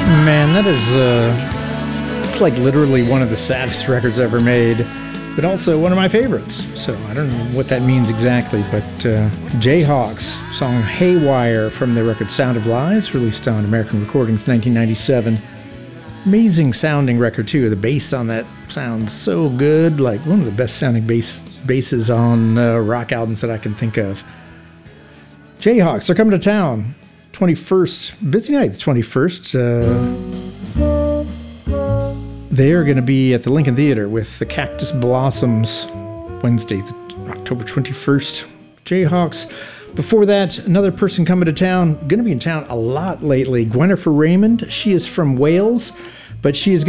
Man, that is, it's like literally one of the saddest records ever made, but also one of my favorites. So I don't know what that means exactly, but Jayhawks, song Haywire from their record Sound of Lies, released on American Recordings 1997. Amazing sounding record too. The bass on that sounds so good, like one of the best sounding basses on rock albums that I can think of. Jayhawks, they're coming to town. 21st, busy night, the 21st. They are going to be at the Lincoln Theater with the Cactus Blossoms Wednesday, October 21st. Jayhawks. Before that, another person coming to town, going to be in town a lot lately, Gwennifer Raymond. She is from Wales, but she is